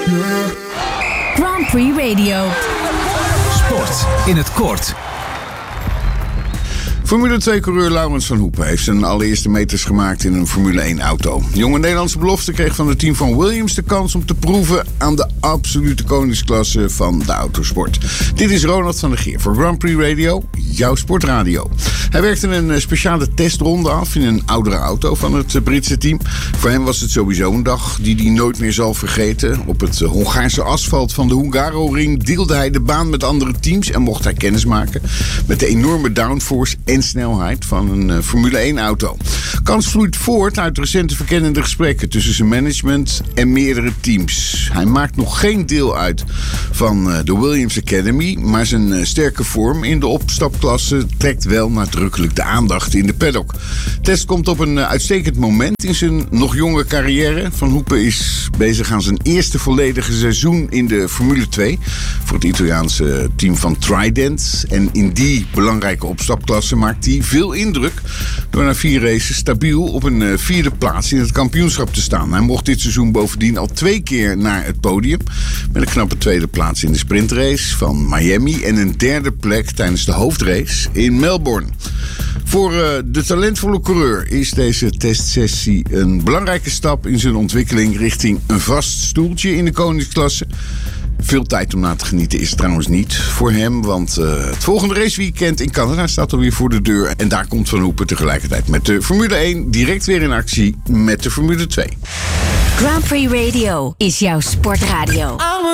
Grand Prix Radio. Sport in het kort. Formule 2-coureur Laurens van Hoepen heeft zijn allereerste meters gemaakt in een Formule 1-auto. Jonge Nederlandse belofte kreeg van het team van Williams de kans om te proeven aan de absolute koningsklasse van de autosport. Dit is Ronald van der Geer voor Grand Prix Radio, jouw sportradio. Hij werkte een speciale testronde af in een oudere auto van het Britse team. Voor hem was het sowieso een dag die hij nooit meer zal vergeten. Op het Hongaarse asfalt van de Hungaroring deelde hij de baan met andere teams en mocht hij kennismaken met de enorme downforce en snelheid van een Formule 1-auto. Kans vloeit voort uit recente verkennende gesprekken tussen zijn management en meerdere teams. Hij maakt nog geen deel uit van de Williams Academy, maar zijn sterke vorm in de opstapklasse trekt wel nadrukkelijk de aandacht in de paddock. Test komt op een uitstekend moment in zijn nog jonge carrière. Van Hoepen is bezig aan zijn eerste volledige seizoen in de Formule 2 voor het Italiaanse team van Trident. En in die belangrijke opstapklasse maakt hij veel indruk door na 4 races stabiel op een 4e plaats in het kampioenschap te staan. Hij mocht dit seizoen bovendien al 2 keer naar het podium met een knappe 2e plaats in de sprintrace van Miami en een 3e plek tijdens de hoofdrace in Melbourne. Voor de talentvolle coureur is deze testsessie een belangrijke stap in zijn ontwikkeling richting een vast stoeltje in de koningsklasse. Veel tijd om na te genieten is het trouwens niet voor hem, want het volgende raceweekend in Canada staat alweer voor de deur. En daar komt Van Hoepen tegelijkertijd met de Formule 1 direct weer in actie met de Formule 2. Grand Prix Radio is jouw sportradio.